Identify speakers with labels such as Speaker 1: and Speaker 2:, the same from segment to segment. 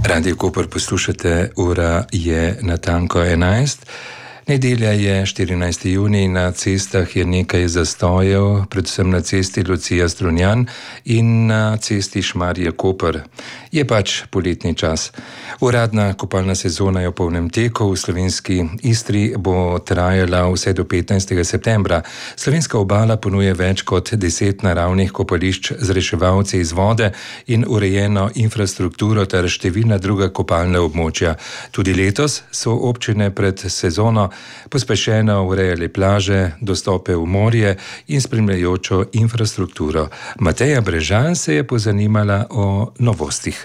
Speaker 1: Radio Koper poslušate, ura je natanko 11. Nedelja je 14. junij, na cestah je nekaj zastojev, predvsem na cesti Lucija-Strunjan in na cesti Šmarje-Koper. Je pač poletni čas. Uradna kopalna sezona je v polnem teku, v slovenski Istri bo trajala vse do 15. septembra. Slovenska obala ponuje več kot 10 naravnih kopališč z reševalci iz vode in urejeno infrastrukturo ter številna druga kopalna območja. Tudi letos so občine pred sezono pospešeno urejali plaže, dostope v morje in spremljajočo infrastrukturo. Mateja Brežan se je pozanimala o novostih.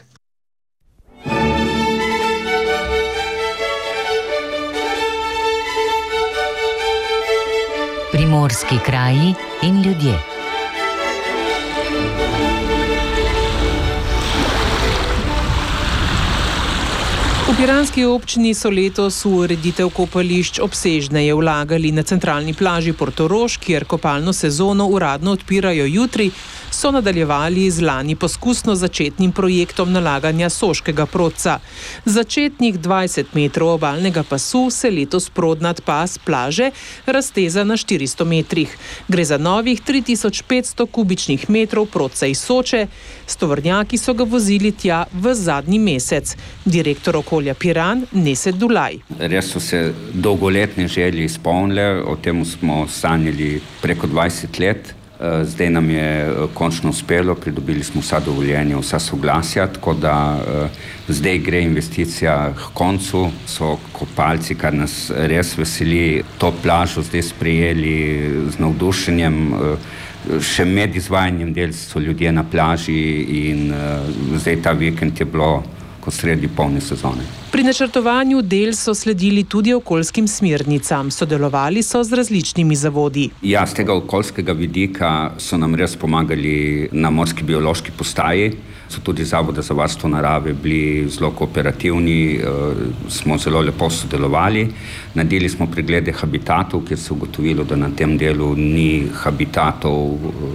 Speaker 2: Primorski kraji in ljudje.
Speaker 3: V piranski občini so letos v ureditev kopališč obsežneje vlagali. Na centralni plaži Portorož, kjer kopalno sezono uradno odpirajo jutri, so nadaljevali z lani poskusno začetnim projektom nalaganja soškega prodca. Začetnih 20 metrov obalnega pasu se letos prodnat pas plaže razteza na 400 metrih. Gre za novih 3500 kubičnih metrov prodca iz Soče. S tovornjaki so ga vozili tja v zadnji mesec. Direktor okolja Piran Neset Dulaj.
Speaker 4: Res so se dolgoletne želje izpolnile, o tem smo sanjali preko 20 let. Zdaj nam je končno uspelo, pridobili smo vsa dovoljenja, vsa soglasja, tako da zdaj gre investicija k koncu. So kopalci, kar nas res veseli, to plažo zdaj sprejeli z navdušenjem. Še med izvajanjem del so ljudje na plaži in zdaj ta vikend je bilo kot sredi polne sezone.
Speaker 3: Pri načrtovanju del so sledili tudi okoljskim smernicam. Sodelovali so z različnimi zavodi.
Speaker 4: Ja, z tega okoljskega vidika so nam res pomagali na Morski biološki postaji. So tudi Zavoda za varstvo narave bili zelo kooperativni, smo zelo lepo sodelovali. Naredili smo preglede habitatov, kjer se ugotovilo, da na tem delu ni habitatov.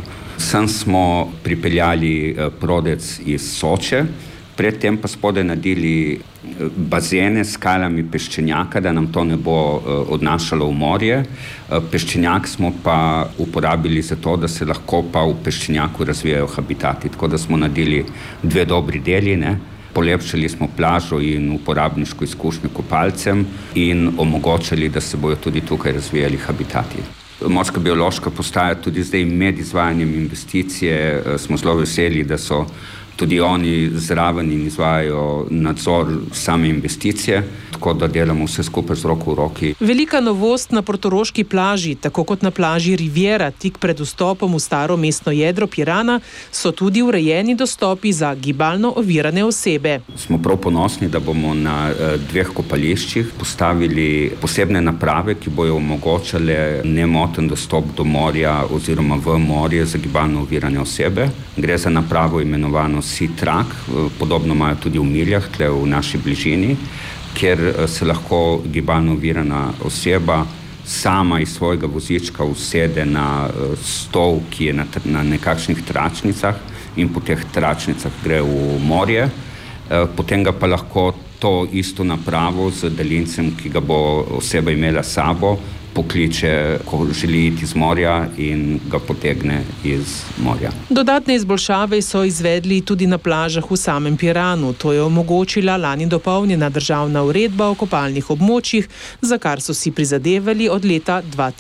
Speaker 4: Sem smo pripeljali prodec iz Soče, predtem pa spodaj naredili bazene s skalami peščenjaka, da nam to ne bo odnašalo v morje. Peščenjak smo pa uporabili za to, da se lahko pa v peščenjaku razvijajo habitati. Tako da smo naredili dve dobri deli, polepšali smo plažo in uporabniško izkušnjo kopalcem in omogočili, da se bojo tudi tukaj razvijali habitati. Morska biološka postaja tudi zdaj med izvajanjem investicije. Smo zelo veseli, da so tudi oni zraven in izvajajo nadzor same investicije, tako da delamo vse skupaj z roko v roki.
Speaker 3: Velika novost na portoroški plaži, tako kot na plaži Riviera, tik pred vstopom v staro mestno jedro Pirana, so tudi urejeni dostopi za gibalno ovirane osebe.
Speaker 4: Smo prav ponosni, da bomo na dveh kopališčih postavili posebne naprave, ki bojo omogočale nemoten dostop do morja oziroma v morje za gibalno ovirane osebe. Gre za napravo imenovano Sea-Track, podobno imajo tudi v Miljah, tle v naši bližini, kjer se lahko gibalno ovirana oseba sama iz svojega vozička usede na stol, ki je na nekakšnih tračnicah in po teh tračnicah gre v morje. Potem ga pa lahko to isto napravo z daljincem, ki ga bo oseba imela s sabo, pokliče, ko želi iti iz morja in ga potegne iz morja.
Speaker 3: Dodatne izboljšave so izvedli tudi na plažah v samem Piranu. To je omogočila lani dopolnjena državna uredba o kopalnih območjih, za kar so si prizadevali od leta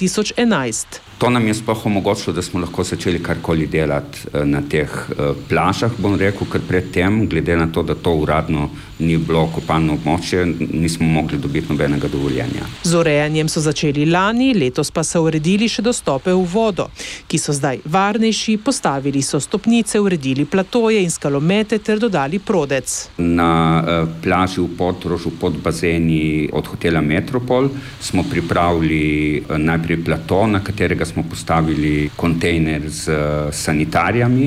Speaker 3: 2011.
Speaker 4: To nam je sploh omogočilo, da smo lahko začeli karkoli delati na teh plažah, bom rekel, ker predtem, glede na to, da to uradno ni bilo kopalno območje, nismo mogli dobiti nobenega dovoljenja.
Speaker 3: Z urejanjem so začeli lani, letos pa so uredili še dostope v vodo, ki so zdaj varnejši, postavili so stopnice, uredili platoje in skalomete ter dodali prodec.
Speaker 4: Na plaži v Portorožu pod bazeni od hotela Metropol smo pripravili najprej plato, na katerega smo postavili kontejner z sanitarijami.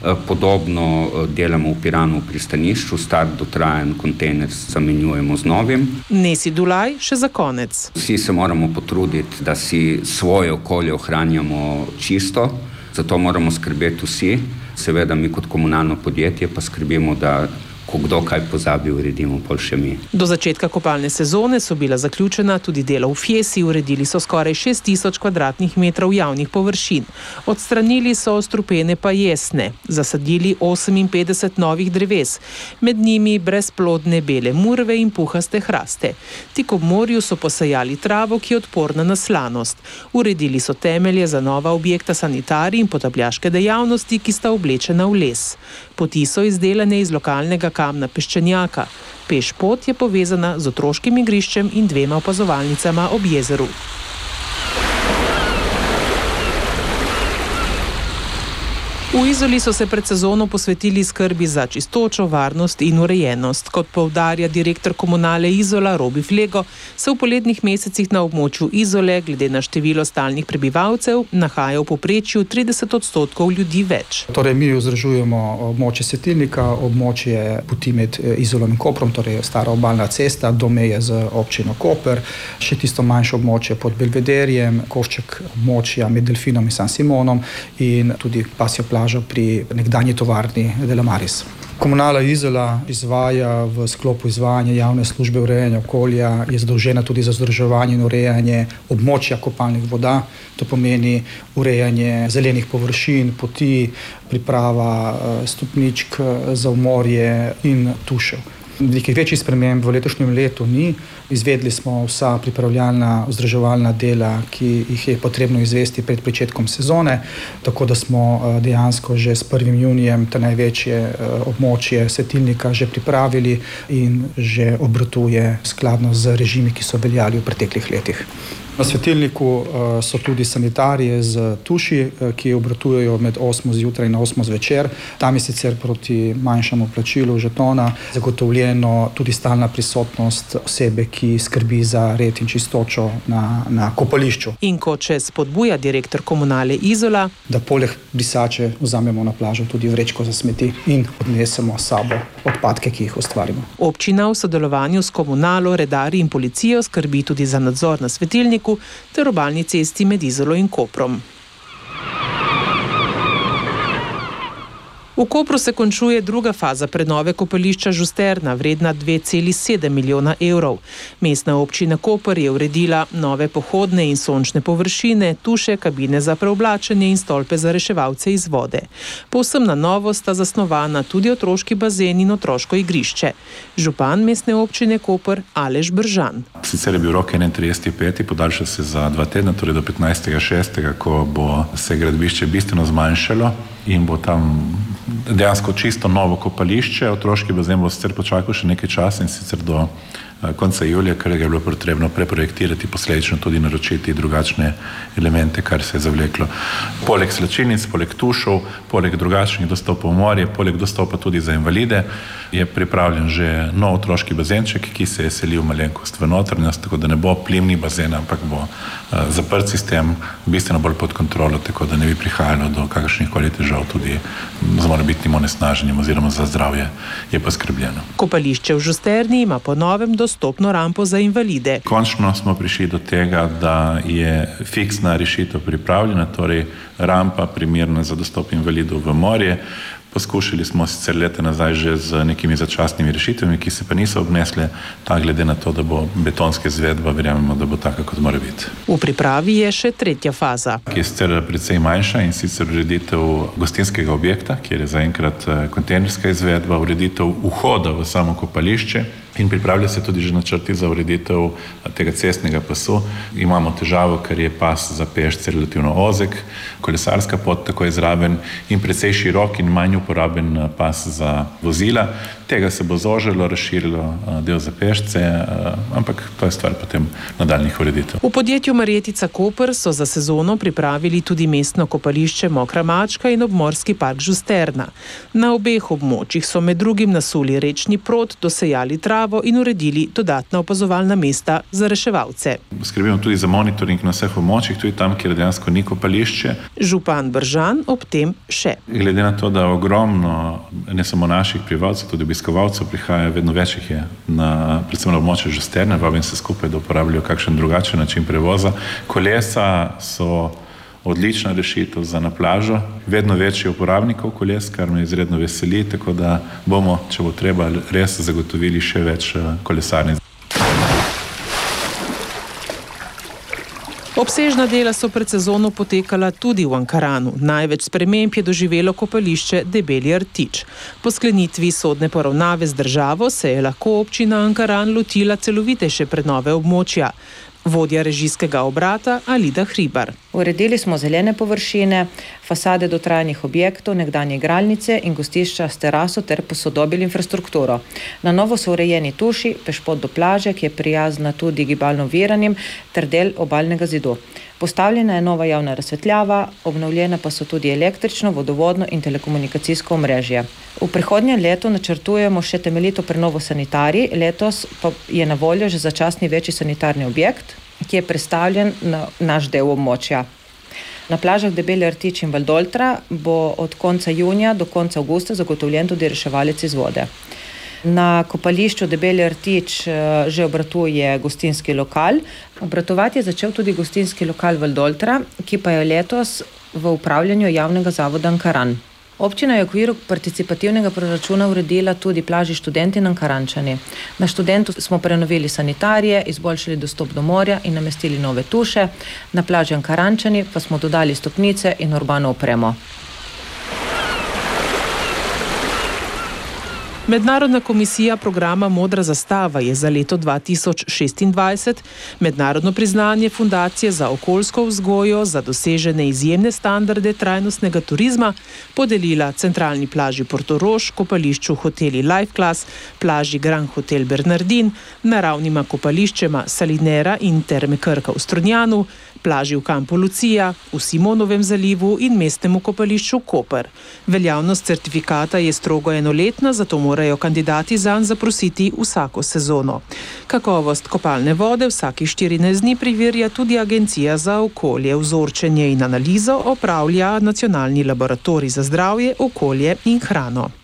Speaker 4: Podobno delamo v Piranu v pristanišču, star dotrajan kontejner zamenjujemo z novim.
Speaker 3: Nesi Dulaj, še za konec.
Speaker 4: Vsi se moramo potruditi, da si svoje okolje ohranjamo čisto, zato moramo skrbeti vsi. Seveda mi kot komunalno podjetje pa skrbimo, da ko kdo kaj pozabi, uredimo pol še mi.
Speaker 3: Do začetka kopalne sezone so bila zaključena tudi dela v Fjesi, uredili so skoraj 6000 kvadratnih metrov javnih površin. Odstranili so strupene pa jesne, zasadili 58 novih dreves, med njimi brezplodne bele murve in puhaste hraste. Tik ob morju so posejali travo, ki je odporna na slanost. Uredili so temelje za nova objekta sanitarij in potapljaške dejavnosti, ki sta oblečena v les. Poti so izdelane iz lokalnega kamna peščenjaka. Pešpot je povezana z otroškim igriščem in 2 opazovalnicama ob jezeru. V Izoli so se pred sezono posvetili skrbi za čistočo, varnost in urejenost. Kot poudarja direktor Komunale Izola Robi Flego, se v poletnih mesecih na območju Izole glede na število stalnih prebivalcev nahaja v povprečju 30% ljudi več.
Speaker 5: Torej, mi vzdržujemo območje svetilnika, območje poti med Izolom in Koprom, torej stara obalna cesta do meje z občino Koper, še tisto manjše območje pod Belvederjem, košček območja med Delfinom in San Simonom in tudi pasjo plažo pri nekdanji tovarni Delamaris. Komunala Izola izvaja v sklopu izvajanja javne službe urejanja okolja, je zadolžena tudi za vzdrževanje in urejanje območja kopalnih voda, to pomeni urejanje zelenih površin, poti, priprava stopničk za morje in tušev. Nekih večjih sprememb v letošnjem letu ni. Izvedli smo vsa pripravljalna vzdrževalna dela, ki jih je potrebno izvesti pred pričetkom sezone, tako da smo dejansko že s 1. junijem ta največje območje svetilnika že pripravili in že obratuje skladno z režimi, ki so veljali v preteklih letih. Na svetilniku so tudi sanitarije z tuši, ki obratujejo med 8 zjutraj in 8 zvečer. Tam je sicer proti manjšemu plačilu žetona zagotovljeno tudi stalna prisotnost osebe, ki skrbi za red in čistočo na kopališču.
Speaker 3: In kot še spodbuja direktor Komunale Izola,
Speaker 5: da poleg brisače vzamemo na plažo tudi vrečko za smeti in odnesemo s sabo odpadke, ki jih ustvarimo.
Speaker 3: Občina v sodelovanju s komunalo, redarji in policijo skrbi tudi za nadzor na svetilniku ter obalni cesti med Izolo in Koprom. V Kopru se končuje druga faza prenove kopališča Žusterna, vredna 2,7 milijona evrov. Mestna občina Koper je uredila nove pohodne in sončne površine, tuše, kabine za preoblačenje in stolpe za reševalce iz vode. Povsem na novo sta zasnovana tudi otroški bazen in otroško igrišče. Župan mestne občine Koper Aleš Bržan.
Speaker 6: Sicer je bil rok 31.5., podaljša se za 2 tedna, torej do 15.6., ko bo se gradbišče bistveno zmanjšalo in bo tam dejansko čisto novo kopališče. Otroški bazen bo sicer počakal še nekaj časa in sicer do konca julija, ker je bilo potrebno preprojektirati, posledično tudi naročiti drugačne elemente, kar se je zavleklo. Poleg slačilnic, poleg tušov, poleg drugačnih dostopov v morje, poleg dostopa tudi za invalide, je pripravljen že nov otroški bazenček, ki se je selil malenkost v notranjost, tako da ne bo plimni bazen, ampak bo zaprt sistem, bistveno bolj pod kontrolo, tako da ne bi prihajalo do kakršnih koli težav tudi z morebitnim onesnaženjem oziroma za zdravje je poskrbljeno.
Speaker 3: Kopališče v Žusterni ima po novem dostopno rampo za invalide.
Speaker 6: Končno smo prišli do tega, da je fiksna rešitev pripravljena, torej rampa primerna za dostop invalidov v morje. Poskušali smo sicer leta nazaj že z nekimi začasnimi rešitvami, ki se pa niso obnesle, ta glede na to, da bo betonska izvedba, verjamemo, da bo taka, kot mora biti.
Speaker 3: V pripravi je še tretja faza,
Speaker 6: ki je sicer precej manjša, in sicer ureditev gostinskega objekta, kjer je zaenkrat kontejnerska izvedba, ureditev vhoda v samo kopališče in pripravlja se tudi že načrti za ureditev tega cestnega pasu. Imamo težavo, ker je pas za pešce relativno ozek, kolesarska pot tako je zraven in precej širok in manj uporaben pas za vozila. Tega se bo zožilo, razširilo del za pešce, ampak to je stvar potem nadaljnjih ureditev.
Speaker 3: V podjetju Marjetica Koper so za sezono pripravili tudi mestno kopališče Mokra mačka in obmorski park Žusterna. Na obeh območjih so med drugim nasuli rečni prod, dosejali travo in uredili dodatna opazovalna mesta za reševalce.
Speaker 6: Skrbimo tudi za monitoring na vseh območjih, tudi tam, kjer dejansko ni kopališče.
Speaker 3: Župan Bržan ob tem še.
Speaker 6: Glede na to, da ogromno, ne samo naših prebivalcev, tudi obiskovalcev prihaja, vedno več jih je, predvsem na območju Žusterne, vabim se skupaj, da uporabljajo kakšen drugačen način prevoza. Kolesa so odlična rešitev za na plažo. Vedno večji uporabnikov koles, kar me izredno veseli, tako da bomo, če bo treba, res zagotovili še več kolesarnic.
Speaker 3: Obsežna dela so pred sezono potekala tudi v Ankaranu. Največ sprememb je doživelo kopališče Debeli Rtič. Po sklenitvi sodne poravnave z državo se je lahko občina Ankaran lotila celovitejše prenove območja. Vodja režijskega obrata Alida Hribar.
Speaker 7: Uredili smo zelene površine, fasade dotrajanih objektov, nekdanje igralnice in gostišča s teraso ter posodobili infrastrukturo. Na novo so urejeni tuši, pešpot do plaže, ki je prijazna tudi gibalno oviranim, ter del obalnega zidu. Postavljena je nova javna razsvetljava, obnovljena pa so tudi električno, vodovodno in telekomunikacijsko omrežje. V prihodnjem letu načrtujemo še temeljito prenovo sanitarij, letos pa je na voljo že začasni večji sanitarni objekt, ki je prestavljen na naš del območja. Na plažah Debeli Rtič in Valdoltra bo od konca junija do konca avgusta zagotovljen tudi reševalec iz vode. Na kopališču Debeli Rtič že obratuje gostinski lokal. Obratovati je začel tudi gostinski lokal Valdoltra, ki pa je letos v upravljanju javnega zavoda Ankaran. Občina je v okviru participativnega proračuna uredila tudi plaži Študent in Ankarančani. Na Študentu smo prenovili sanitarije, izboljšali dostop do morja in namestili nove tuše. Na plaži Ankarančani pa smo dodali stopnice in urbano opremo.
Speaker 3: Mednarodna komisija programa Modra zastava je za leto 2026 mednarodno priznanje Fundacije za okoljsko vzgojo za dosežene izjemne standarde trajnostnega turizma podelila centralni plaži Portorož, kopališču hoteli Life Class, plaži Grand Hotel Bernardin, naravnima kopališčema Salinera in Terme Krka v Strunjanu, plaži v kampu Lucija, v Simonovem zalivu in mestnemu kopališču Koper. Veljavnost certifikata je strogo enoletna, zato morajo kandidati zanj zaprositi vsako sezono. Kakovost kopalne vode vsakih 14 dni preverja tudi Agencija za okolje. Vzorčenje in analizo opravlja Nacionalni laboratorij za zdravje, okolje in hrano.